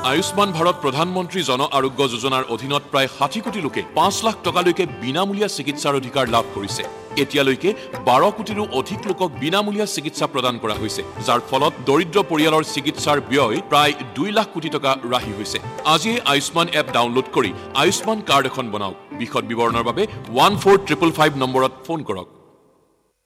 আয়ুষ্মান ভাৰত প্ৰধানমন্ত্ৰী জন আৰোগ্য যোজনাৰ অধীনত প্ৰায় 60 কোটি লোকে 5 লাখ টকালৈকে বিনামূলীয়া চিকিৎসাৰ অধিকাৰ লাভ কৰিছে। এতিয়ালৈকে 12 কোটিৰো অধিক লোকক বিনামূলীয়া চিকিৎসা প্ৰদান কৰা হৈছে, যাৰ ফলত দৰিদ্ৰ পৰিয়ালৰ চিকিৎসাৰ ব্যয় প্ৰায় 2 লাখ কোটি টকা ৰাহি হৈছে। আজিয়ে আয়ুষ্মান এপ ডাউনলোড কৰি আয়ুষ্মান কাৰ্ড এখন বনাওক। বিশদ বিৱৰণৰ বাবে 14555 নম্বৰত ফোন কৰক।